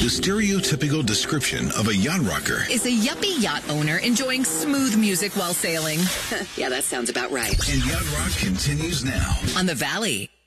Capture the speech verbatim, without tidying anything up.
The stereotypical description of a yacht rocker is a yuppie yacht owner enjoying smooth music while sailing. Yeah, that sounds about right. And Yacht Rock continues now On the Valley.